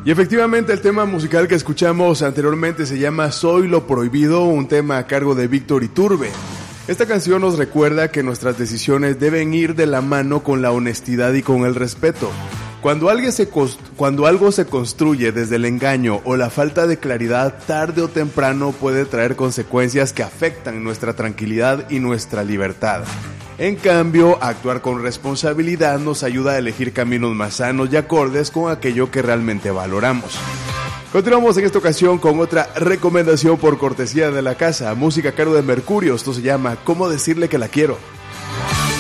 Y efectivamente el tema musical que escuchamos anteriormente se llama Soy lo Prohibido, un tema a cargo de Víctor Iturbe. Esta canción nos recuerda que nuestras decisiones deben ir de la mano con la honestidad y con el respeto. Cuando algo se construye desde el engaño o la falta de claridad, tarde o temprano puede traer consecuencias que afectan nuestra tranquilidad y nuestra libertad. En cambio, actuar con responsabilidad nos ayuda a elegir caminos más sanos y acordes con aquello que realmente valoramos. Continuamos en esta ocasión con otra recomendación por cortesía de la casa, música a cargo de Mercurio. Esto se llama ¿Cómo decirle que la quiero?